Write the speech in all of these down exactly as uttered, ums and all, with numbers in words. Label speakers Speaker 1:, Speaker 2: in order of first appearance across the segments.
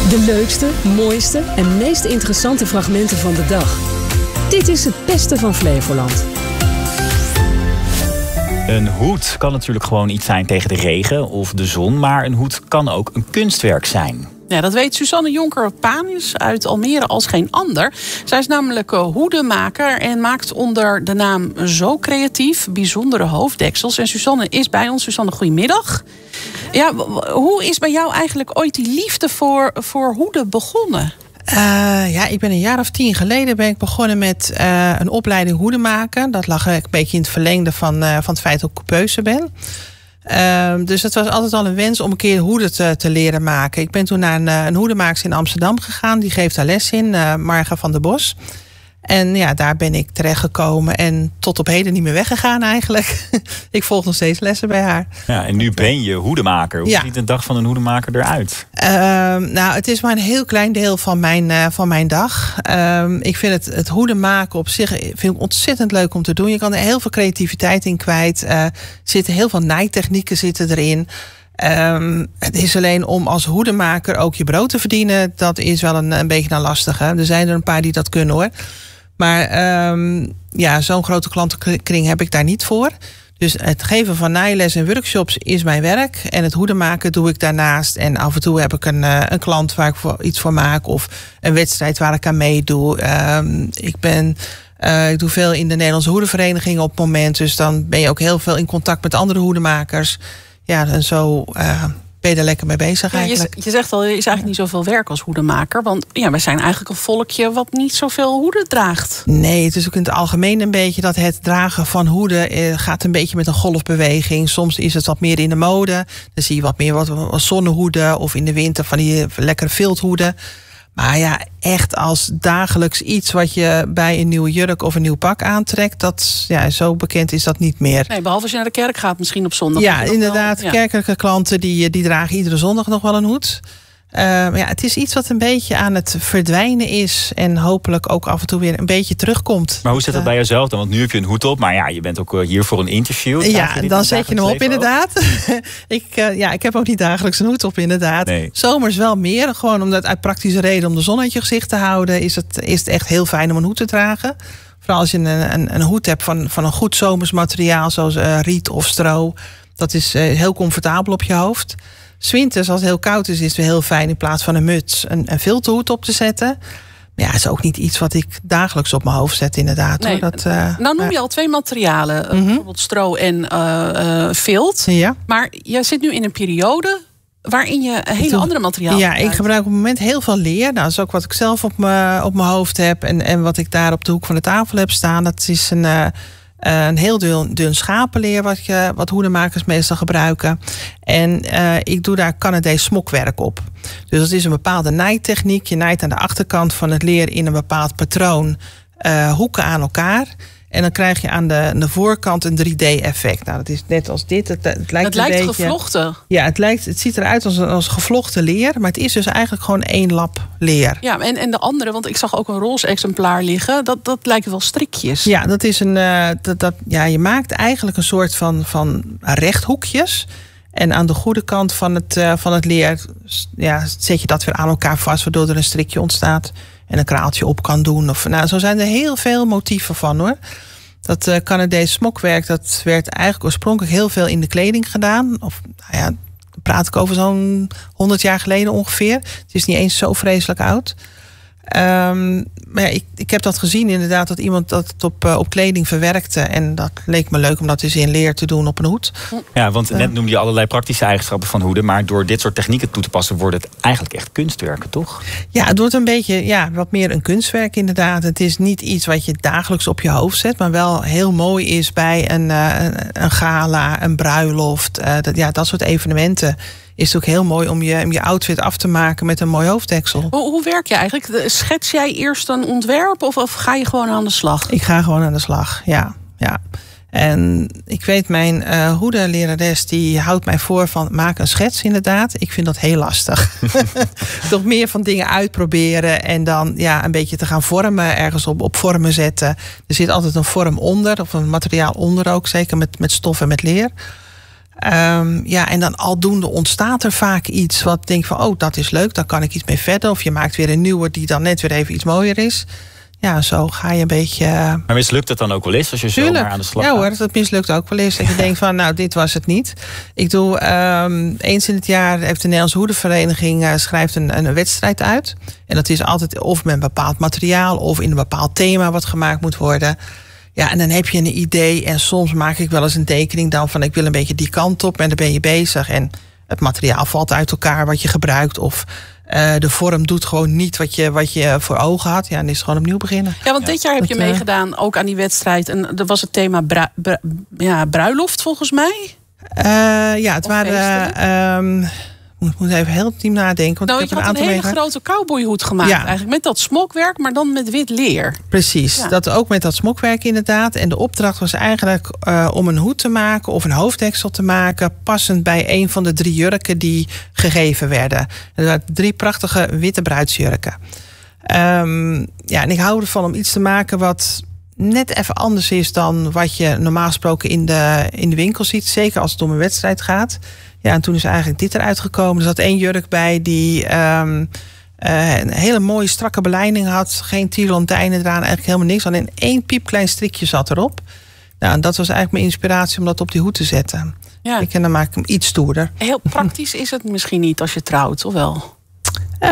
Speaker 1: De leukste, mooiste en meest interessante fragmenten van de dag. Dit is het beste van Flevoland.
Speaker 2: Een hoed kan natuurlijk gewoon iets zijn tegen de regen of de zon, maar een hoed kan ook een kunstwerk zijn.
Speaker 3: Ja, dat weet Suzanne Jonker-Panis uit Almere als geen ander. Zij is namelijk hoedenmaker en maakt onder de naam Zo Creatief bijzondere hoofddeksels. En Suzanne is bij ons. Suzanne, goedemiddag. Ja, hoe is bij jou eigenlijk ooit die liefde voor, voor hoeden begonnen?
Speaker 4: Uh, ja, ik ben een jaar of tien geleden ben ik begonnen met uh, een opleiding hoeden maken. Dat lag een beetje in het verlengde van, uh, van het feit dat ik coupeuse ben. Uh, dus het was altijd al een wens om een keer hoeden te, te leren maken. Ik ben toen naar een, een hoedenmaakster in Amsterdam gegaan. Die geeft daar les in, uh, Marga van der Bos. En ja, daar ben ik terechtgekomen en tot op heden niet meer weggegaan eigenlijk. Ik volg nog steeds lessen bij haar.
Speaker 2: Ja, en nu ben je hoedemaker. Hoe ja. ziet de dag van een hoedemaker eruit?
Speaker 4: Uh, nou, het is maar een heel klein deel van mijn, uh, van mijn dag. Uh, ik vind het, het hoedenmaken op zich vind ik ontzettend leuk om te doen. Je kan er heel veel creativiteit in kwijt. Uh, er zitten heel veel naaitechnieken zitten erin. Um, het is alleen om als hoedenmaker ook je brood te verdienen. Dat is wel een, een beetje een lastige. Er zijn er een paar die dat kunnen hoor. Maar um, ja, zo'n grote klantenkring heb ik daar niet voor. Dus het geven van naailes en workshops is mijn werk. En het hoedenmaken doe ik daarnaast. En af en toe heb ik een, uh, een klant waar ik voor iets voor maak. Of een wedstrijd waar ik aan meedoe. Um, ik ben... Uh, ik doe veel in de Nederlandse hoedenvereniging op het moment. Dus dan ben je ook heel veel in contact met andere hoedenmakers. Ja, en zo uh, ben je er lekker mee bezig
Speaker 3: ja,
Speaker 4: eigenlijk.
Speaker 3: Je, je zegt al, er is eigenlijk niet zoveel werk als hoedenmaker. Want ja, wij zijn eigenlijk een volkje wat niet zoveel hoeden draagt.
Speaker 4: Nee, het is ook in het algemeen een beetje dat het dragen van hoeden eh, gaat een beetje met een golfbeweging. Soms is het wat meer in de mode. Dan zie je wat meer wat, wat zonnehoeden of in de winter van die lekkere vilthoeden. Maar ja, echt als dagelijks iets wat je bij een nieuwe jurk of een nieuw pak aantrekt, dat, ja, zo bekend is dat niet meer.
Speaker 3: Nee, behalve als je naar de kerk gaat, misschien op zondag.
Speaker 4: Ja, inderdaad.
Speaker 3: Ja.
Speaker 4: Kerkelijke klanten die, die dragen iedere zondag nog wel een hoed. Uh, maar ja, het is iets wat een beetje aan het verdwijnen is en hopelijk ook af en toe weer een beetje terugkomt.
Speaker 2: Maar hoe zit dat bij jezelf dan? Want nu heb je een hoed op, maar ja, je bent ook hier voor een interview.
Speaker 4: Ja, dan zet je hem op inderdaad. ik, uh, ja, ik heb ook niet dagelijks een hoed op inderdaad. Nee. Zomers wel meer, gewoon omdat uit praktische reden om de zon uit je gezicht te houden, is het, is het echt heel fijn om een hoed te dragen. Vooral als je een, een, een hoed hebt van, van een goed zomers materiaal, zoals uh, riet of stro. Dat is uh, heel comfortabel op je hoofd. 'S Winters, als het heel koud is, is het weer heel fijn in plaats van een muts een, een viltenhoed op te zetten. Maar ja, het is ook niet iets wat ik dagelijks op mijn hoofd zet, inderdaad.
Speaker 3: Nee,
Speaker 4: hoor. Dat, uh,
Speaker 3: nou noem je al twee materialen, uh, mm-hmm. bijvoorbeeld stro en uh, uh, vilt.
Speaker 4: Ja.
Speaker 3: Maar je zit nu in een periode waarin je een hele
Speaker 4: Toen,
Speaker 3: andere materialen
Speaker 4: Ja,
Speaker 3: gebruikt.
Speaker 4: ik gebruik op het moment heel veel leer. Nou, dat is ook wat ik zelf op mijn op mijn hoofd heb en, en wat ik daar op de hoek van de tafel heb staan. Dat is een... Uh, Een heel dun, dun schapenleer wat, je, wat hoedenmakers meestal gebruiken. En uh, ik doe daar Canadees smokwerk op. Dus dat is een bepaalde naaitechniek. Je naait aan de achterkant van het leer in een bepaald patroon uh, hoeken aan elkaar. En dan krijg je aan de, aan de voorkant een drie D-effect. Nou, dat is net als dit. Het, het lijkt,
Speaker 3: het lijkt
Speaker 4: een beetje,
Speaker 3: gevlochten.
Speaker 4: Ja, het, lijkt, het ziet eruit als, als gevlochten leer. Maar het is dus eigenlijk gewoon één lap leer.
Speaker 3: Ja, en, en de andere, want ik zag ook een roze exemplaar liggen. Dat, dat lijken wel strikjes.
Speaker 4: Ja, dat is een, uh, dat, dat, ja, je maakt eigenlijk een soort van, van rechthoekjes. En aan de goede kant van het, uh, van het leer ja, zet je dat weer aan elkaar vast, waardoor er een strikje ontstaat en een kraaltje op kan doen. Of, nou, zo zijn er heel veel motieven van hoor. Dat uh, Canadees smokwerk, dat werd eigenlijk oorspronkelijk heel veel in de kleding gedaan. Of nou ja, dan praat ik over zo'n honderd jaar geleden ongeveer. Het is niet eens zo vreselijk oud. Um, maar ja, ik, ik heb dat gezien inderdaad, dat iemand dat op, uh, op kleding verwerkte. En dat leek me leuk om dat dus in leer te doen op een hoed.
Speaker 2: Ja, want net noemde je allerlei praktische eigenschappen van hoeden. Maar door dit soort technieken toe te passen, wordt het eigenlijk echt kunstwerken, toch?
Speaker 4: Ja, het wordt een beetje ja, wat meer een kunstwerk inderdaad. Het is niet iets wat je dagelijks op je hoofd zet, maar wel heel mooi is bij een, uh, een gala, een bruiloft. Uh, dat, ja, dat soort evenementen. Is het ook heel mooi om je, om je outfit af te maken met een mooi hoofddeksel.
Speaker 3: Hoe, hoe werk je eigenlijk? Schets jij eerst een ontwerp of, of ga je gewoon aan de slag?
Speaker 4: Ik ga gewoon aan de slag, ja. ja. En ik weet, mijn uh, hoedenlerares die houdt mij voor van maak een schets inderdaad. Ik vind dat heel lastig. Toch meer van dingen uitproberen en dan ja, een beetje te gaan vormen, ergens op, op vormen zetten. Er zit altijd een vorm onder, of een materiaal onder ook, zeker met, met stof en met leer. Um, ja, en dan aldoende ontstaat er vaak iets wat denk van, oh, dat is leuk, daar kan ik iets mee verder. Of je maakt weer een nieuwe die dan net weer even iets mooier is. Ja, zo ga je een beetje...
Speaker 2: Maar mislukt het dan ook wel eens als je zo maar aan de slag
Speaker 4: ja,
Speaker 2: gaat?
Speaker 4: Ja hoor, dat mislukt ook wel eens. Dat je denkt van, nou, dit was het niet. Ik doe um, eens in het jaar heeft de Nederlandse Hoedenvereniging uh, schrijft een, een wedstrijd uit. En dat is altijd of met een bepaald materiaal of in een bepaald thema wat gemaakt moet worden. Ja, en dan heb je een idee en soms maak ik wel eens een tekening dan van ik wil een beetje die kant op en dan ben je bezig en het materiaal valt uit elkaar wat je gebruikt of uh, de vorm doet gewoon niet wat je, wat je voor ogen had. Ja, dan is het gewoon opnieuw beginnen.
Speaker 3: Ja, want dit jaar heb je
Speaker 4: dat,
Speaker 3: meegedaan ook aan die wedstrijd en dat was het thema bru- bru- ja, bruiloft volgens mij?
Speaker 4: Uh, ja, het
Speaker 3: of
Speaker 4: waren... Ik moet even heel diep nadenken. Want
Speaker 3: nou,
Speaker 4: ik
Speaker 3: je
Speaker 4: heb
Speaker 3: had
Speaker 4: een,
Speaker 3: een hele
Speaker 4: meegemaakt.
Speaker 3: grote cowboyhoed gemaakt ja. eigenlijk. Met dat smokwerk, maar dan met wit leer.
Speaker 4: Precies, ja. Dat ook met dat smokwerk inderdaad. En de opdracht was eigenlijk uh, om een hoed te maken of een hoofddeksel te maken, passend bij een van de drie jurken die gegeven werden. Er waren drie prachtige witte bruidsjurken. Um, ja, en ik hou ervan om iets te maken wat net even anders is dan wat je normaal gesproken in de, in de winkel ziet. Zeker als het om een wedstrijd gaat. Ja, en toen is eigenlijk dit eruit gekomen. Er zat één jurk bij die um, uh, een hele mooie strakke belijning had. Geen tirelantijnen eraan, eigenlijk helemaal niks. Alleen één piepklein strikje zat erop. Nou, en dat was eigenlijk mijn inspiratie om dat op die hoed te zetten. Ja. Ik, en dan maak ik hem iets stoerder.
Speaker 3: Heel praktisch is het misschien niet als je trouwt, of wel?
Speaker 4: Uh,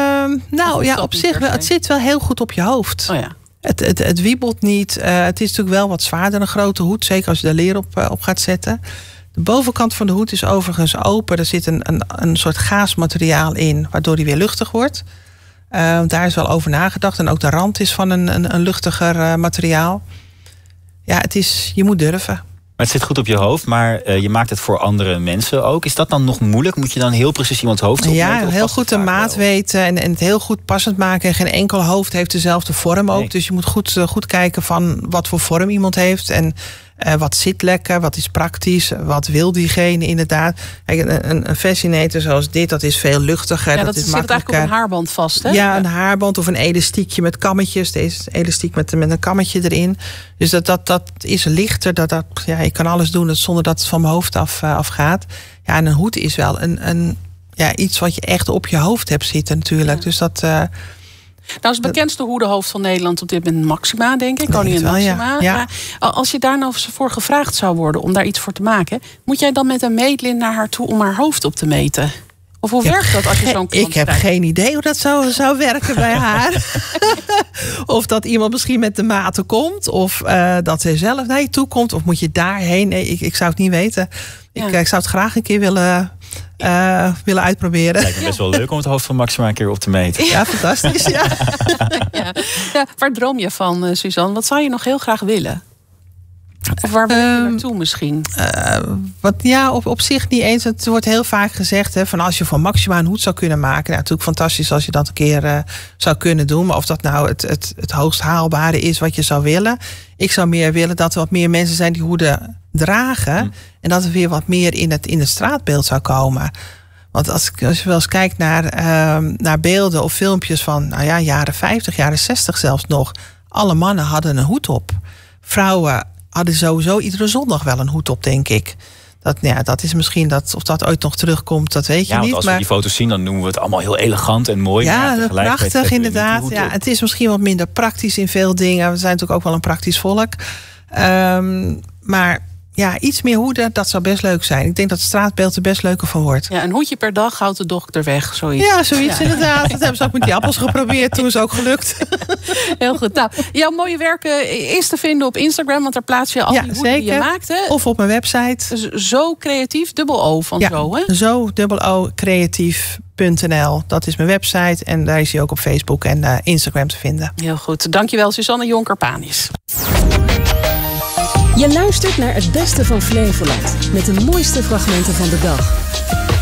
Speaker 4: nou ja, op zich wel. Het zit wel heel goed op je hoofd.
Speaker 3: Oh ja.
Speaker 4: Het, het, het wiebelt niet. Uh, het is natuurlijk wel wat zwaarder, een grote hoed. Zeker als je er leer op, uh, op gaat zetten. De bovenkant van de hoed is overigens open. Er zit een, een, een soort gaasmateriaal in, waardoor die weer luchtig wordt. Uh, daar is wel over nagedacht. En ook de rand is van een, een, een luchtiger uh, materiaal. Ja, het is, je moet durven.
Speaker 2: Maar het zit goed op je hoofd, maar uh, je maakt het voor andere mensen ook. Is dat dan nog moeilijk? Moet je dan heel precies iemands hoofd opmeten?
Speaker 4: Ja, heel goed de maat wel? weten en, en het heel goed passend maken. En geen enkel hoofd heeft dezelfde vorm ook. Nee. Dus je moet goed, uh, goed kijken van wat voor vorm iemand heeft. En uh, wat zit lekker, wat is praktisch, wat wil diegene inderdaad. Kijk, een, een fascinator zoals dit, dat is veel luchtiger.
Speaker 3: Ja,
Speaker 4: dat,
Speaker 3: dat
Speaker 4: is
Speaker 3: zit eigenlijk op een haarband vast, hè?
Speaker 4: Ja, een haarband of een elastiekje met kammetjes. Deze elastiek met, met een kammetje erin. Dus dat, dat, dat is lichter. Dat, dat, ja, ik kan alles doen zonder dat het van mijn hoofd af, uh, afgaat. Ja, en een hoed is wel een, een, ja, iets wat je echt op je hoofd hebt zitten natuurlijk. Ja. Dus dat... Uh,
Speaker 3: Nou, is het bekendste hoedenhoofd van Nederland op dit moment Maxima, denk ik. Koningin Maxima. Ja. Ja. Als je daar nou voor gevraagd zou worden om daar iets voor te maken, moet jij dan met een meetlint naar haar toe om haar hoofd op te meten? Of hoe werkt dat als je zo'n klant
Speaker 4: Ik heb krijgt? geen idee hoe dat zou, zou werken bij haar. Of dat iemand misschien met de maten komt. Of uh, dat zij zelf naar je toe komt. Of moet je daarheen? Nee, ik, ik zou het niet weten. Ja. Ik, ik zou het graag een keer willen... Uh, willen uitproberen.
Speaker 2: Het lijkt me best wel leuk om het hoofd van Maxima een keer op te meten.
Speaker 4: Ja, fantastisch. Ja.
Speaker 3: Ja. Ja, waar droom je van, uh, Suzanne? Wat zou je nog heel graag willen? Of waar wil je um, naartoe misschien?
Speaker 4: Uh, wat, ja, op, op zich niet eens. Het wordt heel vaak gezegd, hè, van als je van Maxima een hoed zou kunnen maken. Nou, natuurlijk fantastisch als je dat een keer uh, zou kunnen doen. Maar of dat nou het, het, het hoogst haalbare is wat je zou willen. Ik zou meer willen dat er wat meer mensen zijn die hoeden dragen. Hmm. En dat er weer wat meer in het, in het straatbeeld zou komen. Want als, als je wel eens kijkt naar, uh, naar beelden of filmpjes van nou ja, jaren vijftig, jaren zestig zelfs nog. Alle mannen hadden een hoed op. Vrouwen hadden sowieso iedere zondag wel een hoed op, denk ik. Dat, ja, dat is misschien dat, of dat ooit nog terugkomt, dat weet je
Speaker 2: ja,
Speaker 4: niet.
Speaker 2: Want als
Speaker 4: maar
Speaker 2: we die foto's zien, dan noemen we het allemaal heel elegant en mooi.
Speaker 4: Ja, ja prachtig inderdaad. Ja, het is misschien wat minder praktisch in veel dingen. We zijn natuurlijk ook wel een praktisch volk. Um, maar ja, iets meer hoeden, dat zou best leuk zijn. Ik denk dat het straatbeeld er best leuker van wordt.
Speaker 3: Ja, een hoedje per dag houdt de dokter weg, zoiets.
Speaker 4: Ja, zoiets ja. inderdaad. Dat hebben ze ook met die appels geprobeerd. Toen is het ook gelukt.
Speaker 3: Heel goed. Nou, jouw mooie werken is te vinden op Instagram, want daar plaats je al
Speaker 4: ja,
Speaker 3: die hoeden die je maakt. Hè?
Speaker 4: Of op mijn website.
Speaker 3: Dus zo creatief, dubbel O van
Speaker 4: ja,
Speaker 3: zo, hè?
Speaker 4: Zo, dubbel O, creatief punt n l. Dat is mijn website en daar is hij ook op Facebook en uh, Instagram te vinden.
Speaker 3: Heel goed. Dankjewel, Suzanne Jonker-Panis.
Speaker 1: Je luistert naar het beste van Flevoland met de mooiste fragmenten van de dag.